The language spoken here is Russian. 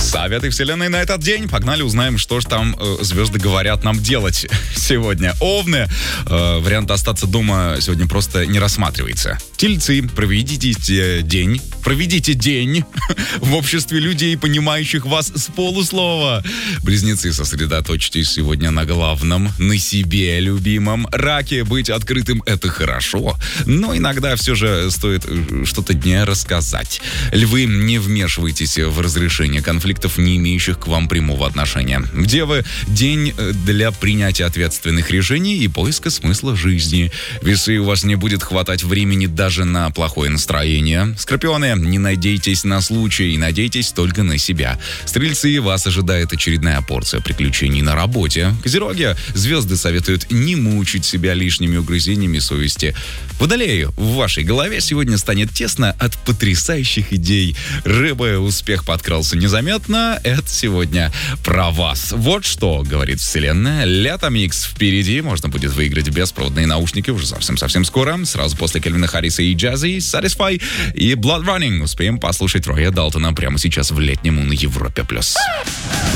Советы вселенной на этот день. Погнали, узнаем, что же там звезды говорят нам делать сегодня. Овны. Вариант остаться дома сегодня просто не рассматривается. Тельцы. Проведите день в обществе людей, понимающих вас с полуслова. Близнецы. Сосредоточьтесь сегодня на главном, на себе любимом. Раки. Быть открытым — это хорошо, но иногда все же стоит что-то дне рассказать. Львы. Не вмешивайтесь в разрешение конфликтов, не имеющих к вам прямого отношения. Девы. День для принятия ответственных решений и поиска смысла жизни. Весы. У вас не будет хватать времени даже на плохое настроение. Скорпионы. Не надейтесь на случай, надейтесь только на себя. Стрельцы. Вас ожидает очередная порция приключений на работе. Козероги. Звезды советуют не мучить себя лишними угрызениями совести. Водолеи. В вашей голове сегодня станет тесно от потрясающих идей. Рыбы. Успех подкрался незаметно. Это сегодня про вас. Вот что говорит вселенная. Лето Микс впереди. Можно будет выиграть беспроводные наушники уже совсем скоро. Сразу после Кельвина Харриса и Джаззи, Satisfy и Blood Running. Успеем послушать Роя Далтона прямо сейчас в летнем на Европе+.